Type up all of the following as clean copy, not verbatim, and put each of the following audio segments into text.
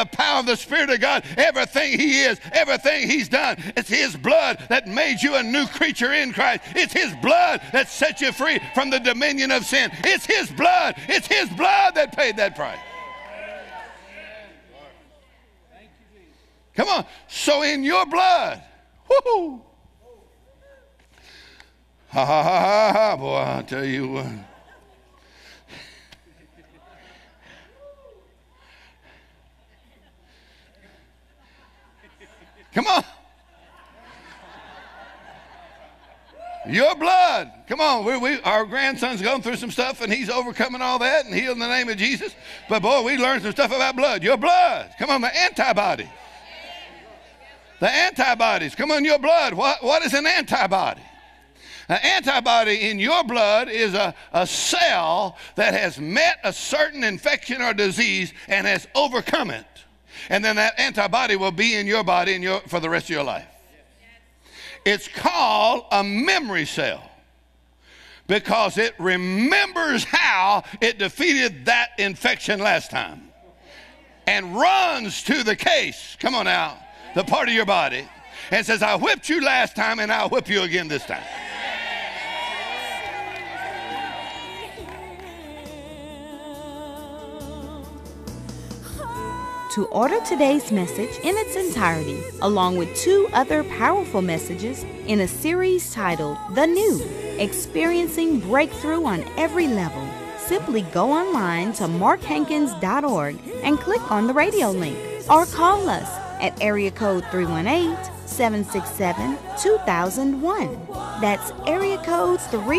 the power of the Spirit of God, everything he is, everything he's done, it's his blood that made you a new creature in Christ. It's his blood that set you free from the dominion of sin. It's his blood. It's his blood that paid that price. Come on. So in your blood, whoo, ha ha ha ha ha, boy, I'll tell you what. Come on. Your blood. Come on. Our grandson's going through some stuff, and he's overcoming all that and healed in the name of Jesus. But, boy, we learned some stuff about blood. Your blood. Come on, the antibodies. The antibodies. Come on, your blood. What is an antibody? An antibody in your blood is a cell that has met a certain infection or disease and has overcome it. And then that antibody will be in your body for the rest of your life. It's called a memory cell because it remembers how it defeated that infection last time and runs to the case, come on now, the part of your body, and says, I whipped you last time and I'll whip you again this time. To order today's message in its entirety, along with 2 other powerful messages in a series titled The New, Experiencing Breakthrough on Every Level, simply go online to markhankins.org and click on the radio link, or call us at area code 318-767-2001. That's area code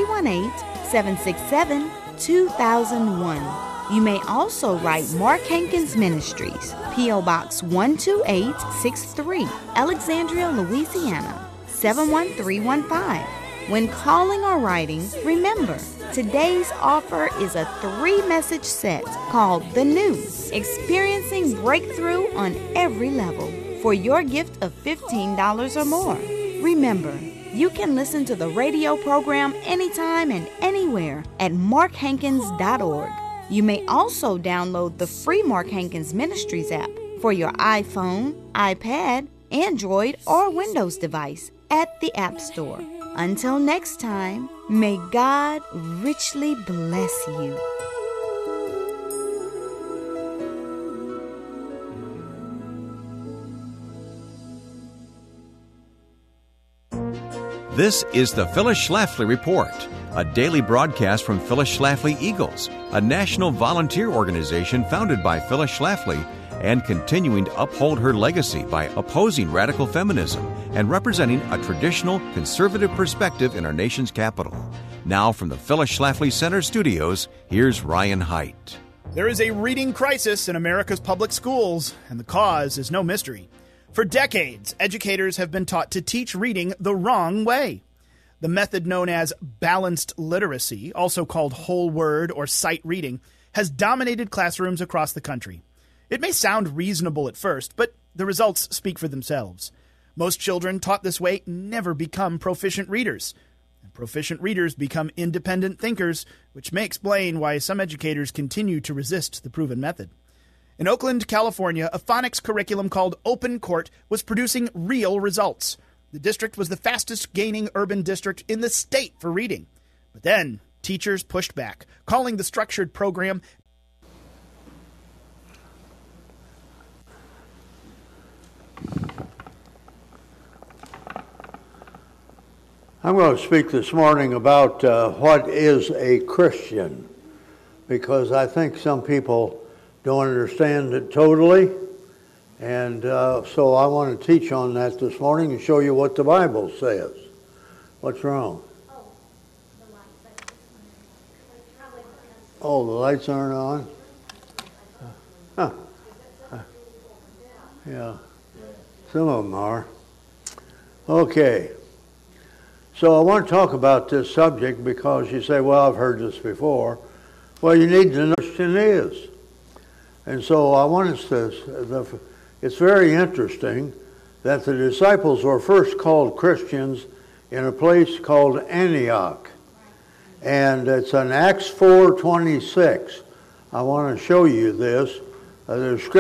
318-767-2001. You may also write Mark Hankins Ministries, P.O. Box 12863, Alexandria, Louisiana, 71315. When calling or writing, remember, today's offer is a 3-message set called The New, Experiencing Breakthrough on Every Level, for your gift of $15 or more. Remember, you can listen to the radio program anytime and anywhere at markhankins.org. You may also download the free Mark Hankins Ministries app for your iPhone, iPad, Android, or Windows device at the App Store. Until next time, may God richly bless you. This is the Phyllis Schlafly Report, a daily broadcast from Phyllis Schlafly Eagles, a national volunteer organization founded by Phyllis Schlafly and continuing to uphold her legacy by opposing radical feminism and representing a traditional conservative perspective in our nation's capital. Now from the Phyllis Schlafly Center studios, here's Ryan Haidt. There is a reading crisis in America's public schools, and the cause is no mystery. For decades, educators have been taught to teach reading the wrong way. The method known as balanced literacy, also called whole word or sight reading, has dominated classrooms across the country. It may sound reasonable at first, but the results speak for themselves. Most children taught this way never become proficient readers. And proficient readers become independent thinkers, which may explain why some educators continue to resist the proven method. In Oakland, California, a phonics curriculum called Open Court was producing real results. The district was the fastest gaining urban district in the state for reading. But then, teachers pushed back, calling the structured program I'm going to speak this morning about what is a Christian, because I think some people don't understand it totally, and so I want to teach on that this morning and show you what the Bible says. What's wrong? Oh, the lights aren't on? Yeah, some of them are. Okay, so I want to talk about this subject because you say, well, I've heard this before. Well, you need to know what a Christian is. And so I want us to, it's very interesting that the disciples were first called Christians in a place called Antioch. And it's in Acts 4:26. I want to show you this. There's scripture